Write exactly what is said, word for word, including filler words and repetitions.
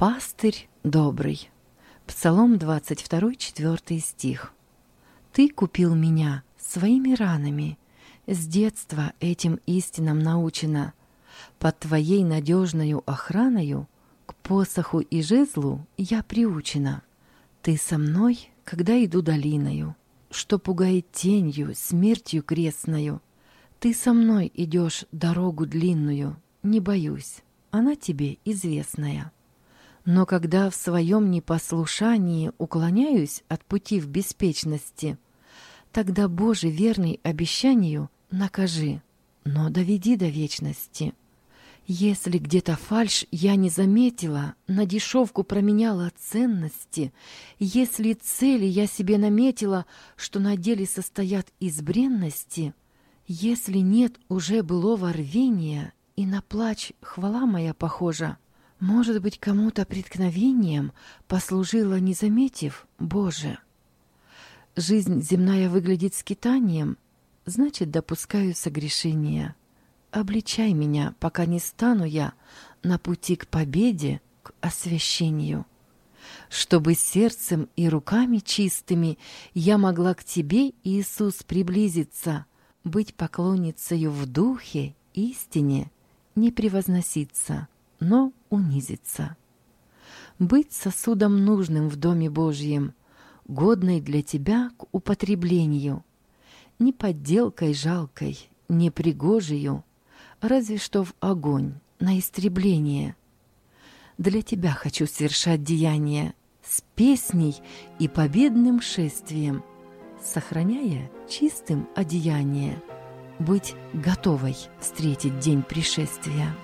Пастырь добрый. Псалом двадцать второй, четвёртый стих. Ты купил меня своими ранами, с детства этим истинам научена. Под твоей надежною охраною к посоху и жезлу я приучена. Ты со мной, когда иду долиною, что пугает тенью, смертью крестною. Ты со мной идешь дорогу длинную, не боюсь, она тебе известная. Но когда в своем непослушании уклоняюсь от пути в беспечности, тогда, Боже, верный обещанию, накажи, но доведи до вечности. Если где-то фальшь я не заметила, на дешевку променяла ценности, если цели я себе наметила, что на деле состоят из бренности, если нет уже былого рвения, и на плач хвала моя похожа, может быть, кому-то преткновением послужила, не заметив, Боже. Жизнь земная выглядит скитанием, значит, допускаю согрешения. Обличай меня, пока не стану я на пути к победе, к освящению. Чтобы сердцем и руками чистыми я могла к Тебе, Иисус, приблизиться, быть поклонницею в духе, истине, не превозноситься, но унизиться. Быть сосудом нужным в Доме Божьем, годной для Тебя к употреблению, не подделкой жалкой, не пригожею, разве что в огонь, на истребление. Для Тебя хочу совершать деяния с песней и победным шествием, сохраняя чистым одеяние, быть готовой встретить день пришествия.